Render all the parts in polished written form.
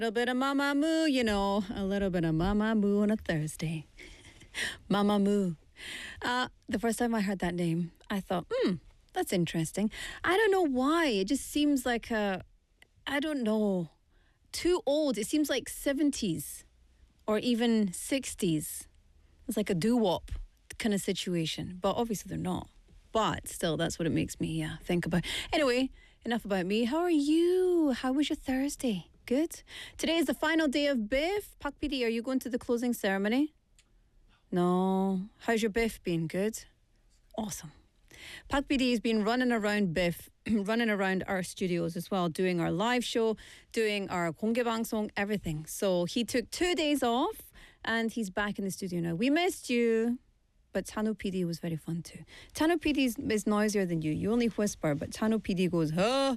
little bit of Mama Moo, a little bit of Mama Moo on a Thursday. Mama Moo. The first time I heard that name, I thought, that's interesting. I don't know why. It just seems like I don't know, too old. It seems like 70s or even 60s. It's like a doo-wop kind of situation. But obviously they're not. But still, that's what it makes me think about. Anyway, enough about me. How are you? How was your Thursday? Good? Today is the final day of BIF. Pak PD, are you going to the closing ceremony? No. How's your BIF been? Good? Awesome. Pak PD has been running around BIF, running around our studios as well, doing our live show, doing our 공개방송, everything. So he took 2 days off and he's back in the studio now. We missed you. But Tano PD was very fun too. Tano PD is noisier than you. You only whisper, but Tano PD goes, huh?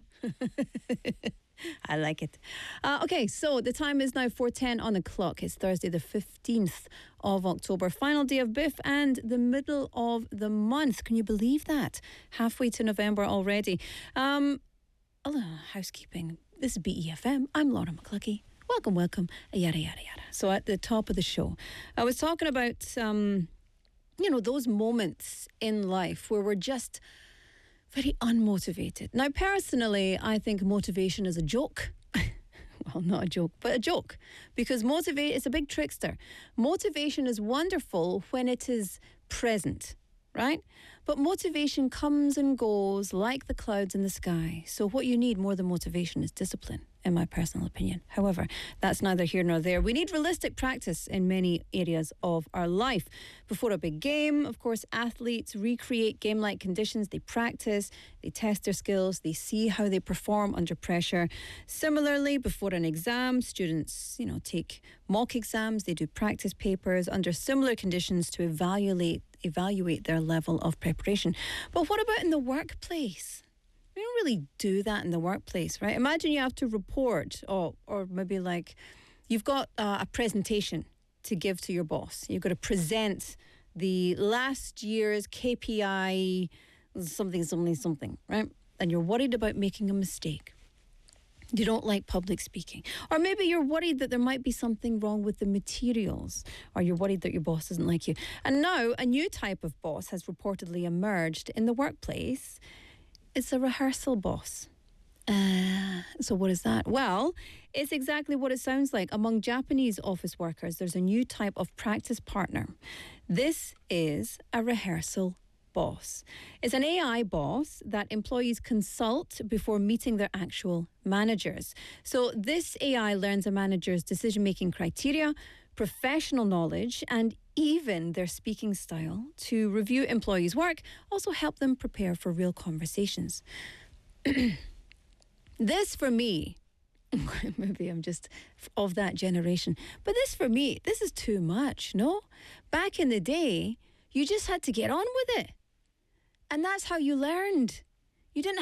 I like it. Okay, so the time is now 4:10 on the clock. It's Thursday, the 15th of October. Final day of BIF and the middle of the month. Can you believe that? Halfway to November already. A little housekeeping. This is BEFM. I'm Laura McCluckey. Welcome. Yada, yada, yada. So at the top of the show, I was talking about... those moments in life where we're just very unmotivated. Now, personally, I think motivation is a joke. Well, not a joke, but a joke. Because it's a big trickster. Motivation is wonderful when it is present, right? But motivation comes and goes like the clouds in the sky. So what you need more than motivation is discipline, in my personal opinion. However, that's neither here nor there. We need realistic practice in many areas of our life. Before a big game, of course, athletes recreate game-like conditions. They practice, they test their skills, they see how they perform under pressure. Similarly, before an exam, students, take mock exams. They do practice papers under similar conditions to evaluate their level of preparation. But what about in the workplace? We don't really do that in the workplace, right? Imagine you have to report or maybe like you've got a presentation to give to your boss. You've got to present the last year's KPI, something, right? And you're worried about making a mistake. You don't like public speaking. Or maybe you're worried that there might be something wrong with the materials, or you're worried that your boss doesn't like you. And now a new type of boss has reportedly emerged in the workplace. It's a rehearsal boss. So what is that? Well, it's exactly what it sounds like. Among Japanese office workers, there's a new type of practice partner. This is a rehearsal boss. It's an AI boss that employees consult before meeting their actual managers. So this AI learns a manager's decision-making criteria, professional knowledge, and even their speaking style to review employees' work, also help them prepare for real conversations. This for me, maybe I'm just of that generation, but this for me, this is too much, no? Back in the day, you just had to get on with it. And that's how you learned. You didn't